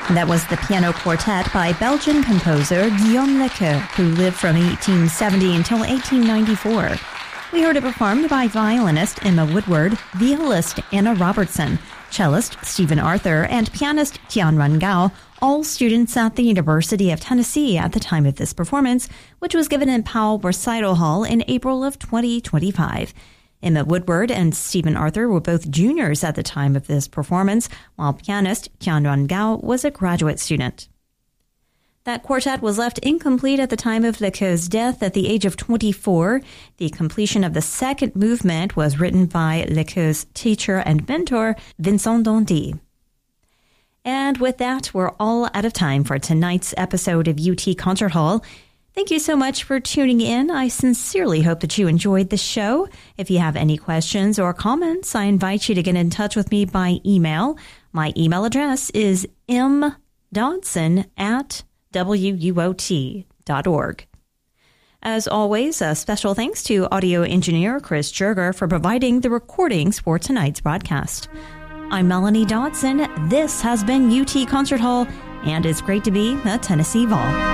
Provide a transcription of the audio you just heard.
That was the piano quartet by Belgian composer Guillaume Lequeux, who lived from 1870 until 1894. We heard it performed by violinist Emma Woodward, violist Anna Robertson, cellist Stephen Arthur, and pianist Tianren Gao, all students at the University of Tennessee at the time of this performance, which was given in Powell Recital Hall in April of 2025. Emma Woodward and Stephen Arthur were both juniors at the time of this performance, while pianist Tianren Gao was a graduate student. That quartet was left incomplete at the time of Lequeux's death at the age of 24. The completion of the second movement was written by Lequeux's teacher and mentor, Vincent Dandy. And with that, we're all out of time for tonight's episode of UT Concert Hall. Thank you so much for tuning in. I sincerely hope that you enjoyed the show. If you have any questions or comments, I invite you to get in touch with me by email. My email address is mdodson@wuot.org. As always, a special thanks to audio engineer Chris Jurger for providing the recordings for tonight's broadcast. I'm Melanie Dodson. This has been UT Concert Hall, and it's great to be a Tennessee Vol.